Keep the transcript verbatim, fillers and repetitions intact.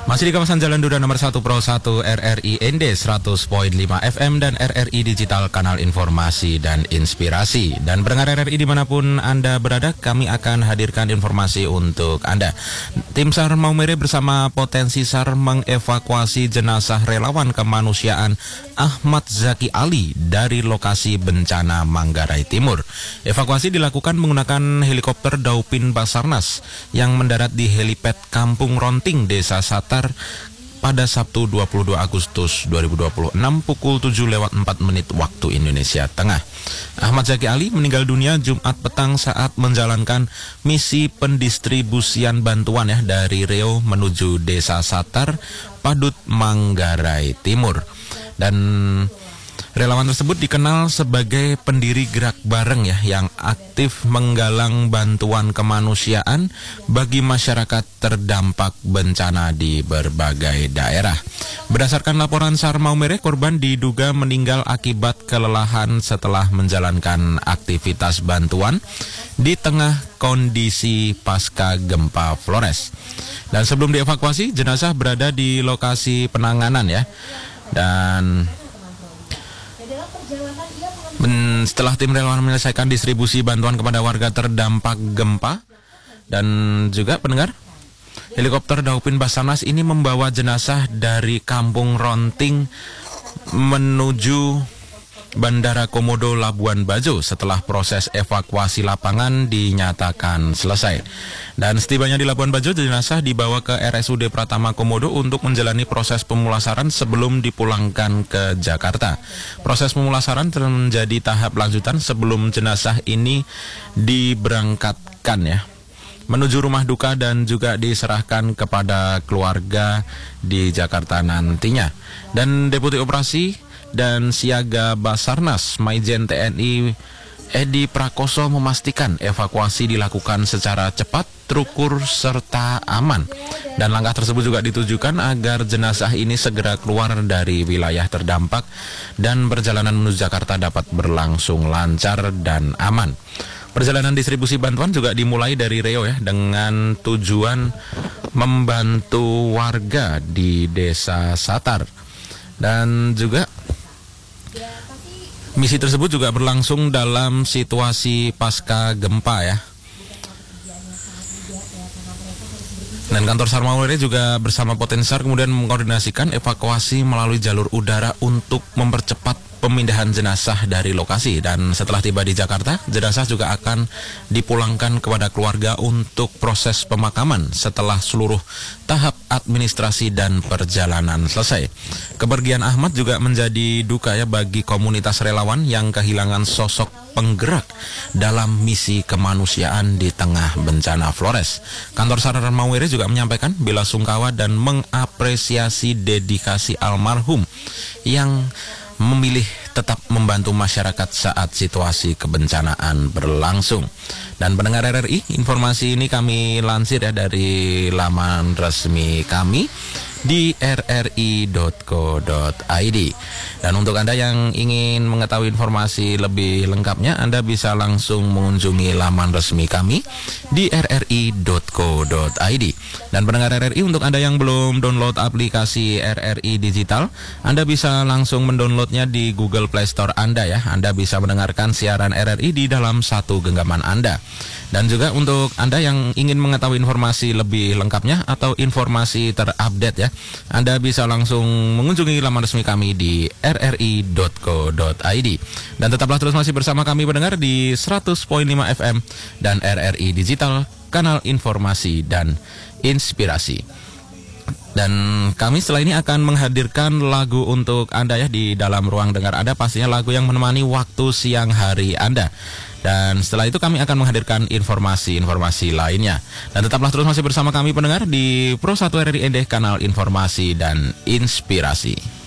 Masih di kawasan Jalan Duda nomor satu Pro satu R R I N D seratus koma lima F M dan R R I Digital, kanal informasi dan inspirasi. Dan pendengar R R I dimanapun Anda berada, kami akan hadirkan informasi untuk Anda. Tim SAR Maumere bersama Potensi SAR mengevakuasi jenazah relawan kemanusiaan Ahmad Zaki Ali dari lokasi bencana Manggarai Timur. Evakuasi dilakukan menggunakan helikopter Daupin Basarnas yang mendarat di helipad Kampung Ronting, Desa Satar pada Sabtu dua puluh dua Agustus dua ribu dua puluh enam pukul tujuh lewat empat menit waktu Indonesia Tengah. Ahmad Zaki Ali meninggal dunia Jumat petang saat menjalankan misi pendistribusian bantuan ya dari Riau menuju Desa Satar, Padut, Manggarai Timur. Dan relawan tersebut dikenal sebagai pendiri Gerak Bareng ya, yang aktif menggalang bantuan kemanusiaan bagi masyarakat terdampak bencana di berbagai daerah. Berdasarkan laporan SAR Maumere, korban diduga meninggal akibat kelelahan setelah menjalankan aktivitas bantuan di tengah kondisi pasca gempa Flores. Dan sebelum dievakuasi, jenazah berada di lokasi penanganan ya. Dan Men, setelah tim relawan menyelesaikan distribusi bantuan kepada warga terdampak gempa, dan juga pendengar, helikopter Daupin Basarnas ini membawa jenazah dari Kampung Ronting menuju Bandara Komodo Labuan Bajo setelah proses evakuasi lapangan dinyatakan selesai. Dan setibanya di Labuan Bajo, jenazah dibawa ke R S U D Pratama Komodo untuk menjalani proses pemulasaran sebelum dipulangkan ke Jakarta. Proses pemulasaran menjadi tahap lanjutan sebelum jenazah ini diberangkatkan ya menuju rumah duka dan juga diserahkan kepada keluarga di Jakarta nantinya. Dan Deputi Operasi dan Siaga Basarnas Maijen T N I Edi Prakoso memastikan evakuasi dilakukan secara cepat, terukur, serta aman. Dan langkah tersebut juga ditujukan agar jenazah ini segera keluar dari wilayah terdampak dan perjalanan menuju Jakarta dapat berlangsung lancar dan aman. Perjalanan distribusi bantuan juga dimulai dari Riau ya, dengan tujuan membantu warga di Desa Satar. Dan juga misi tersebut juga berlangsung dalam situasi pasca gempa ya. Dan kantor SAR Maumere juga bersama Potensi SAR kemudian mengkoordinasikan evakuasi melalui jalur udara untuk mempercepat pemindahan jenazah dari lokasi. Dan setelah tiba di Jakarta, jenazah juga akan dipulangkan kepada keluarga untuk proses pemakaman setelah seluruh tahap administrasi dan perjalanan selesai. Kepergian Ahmad juga menjadi duka ya bagi komunitas relawan yang kehilangan sosok penggerak dalam misi kemanusiaan di tengah bencana Flores. Kantor SAR Maumere juga menyampaikan bela sungkawa dan mengapresiasi dedikasi almarhum yang memilih tetap membantu masyarakat saat situasi kebencanaan berlangsung. Dan pendengar R R I, informasi ini kami lansir ya dari laman resmi kami di r r i dot co dot i d. Dan untuk Anda yang ingin mengetahui informasi lebih lengkapnya, Anda bisa langsung mengunjungi laman resmi kami di r r i dot co dot i d. Dan pendengar R R I, untuk Anda yang belum download aplikasi R R I Digital, Anda bisa langsung mendownloadnya di Google Play Store Anda ya. Anda bisa mendengarkan siaran R R I di dalam satu genggaman Anda. Dan juga untuk Anda yang ingin mengetahui informasi lebih lengkapnya atau informasi terupdate ya, Anda bisa langsung mengunjungi laman resmi kami di r r i dot co dot i d. Dan tetaplah terus masih bersama kami pendengar di seratus koma lima F M dan R R I Digital, kanal informasi dan inspirasi. Dan kami setelah ini akan menghadirkan lagu untuk Anda ya di dalam ruang dengar Anda, pastinya lagu yang menemani waktu siang hari Anda. Dan setelah itu kami akan menghadirkan informasi-informasi lainnya. Dan tetaplah terus masih bersama kami pendengar di Pro satu R R I N D, kanal informasi dan inspirasi.